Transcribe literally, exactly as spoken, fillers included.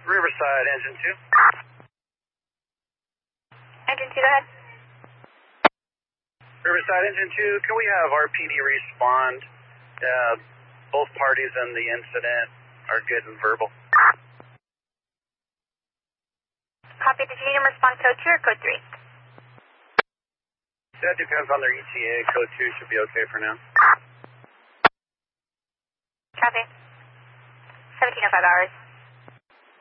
Riverside, engine two. Engine two, go ahead. Riverside, engine two, can we have R P D respond? Uh, both parties in the incident are good and verbal. Copy. Did you need them respond code two or code three? That depends on their E T A. Code two should be okay for now. Copy. seventeen oh five hours.